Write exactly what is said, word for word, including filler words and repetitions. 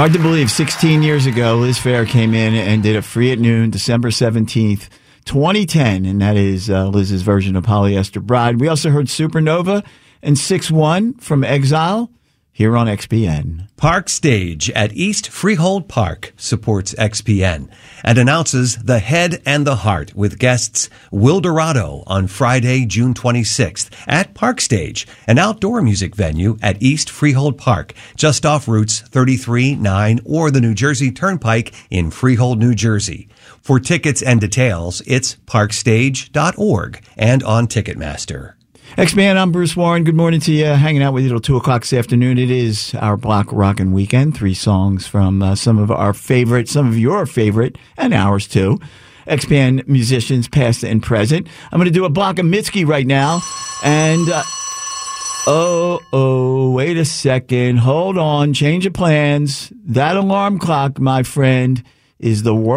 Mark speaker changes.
Speaker 1: Hard to believe, sixteen years ago, Liz Phair came in and did a Free at Noon, December seventeenth, twenty ten, and that is uh, Liz's version of Polyester Bride. We also heard Supernova and six one from Exile here on X P N.
Speaker 2: Park Stage at East Freehold Park supports X P N and announces The Head and the Heart with guests Will Dorado on Friday, June twenty-sixth at Park Stage, an outdoor music venue at East Freehold Park, just off routes thirty-three, nine, or the New Jersey Turnpike in Freehold, New Jersey. For tickets and details, it's park stage dot org and on Ticketmaster.
Speaker 1: X P N, I'm Bruce Warren. Good morning to you. Hanging out with you till two o'clock this afternoon. It is our Block Rockin' Weekend. Three songs from uh, some of our favorite, some of your favorite, and ours too. X P N musicians, past and present. I'm going to do a block of Mitski right now. And, uh, oh, oh, wait a second. Hold on. Change of plans. That alarm clock, my friend, is the worst.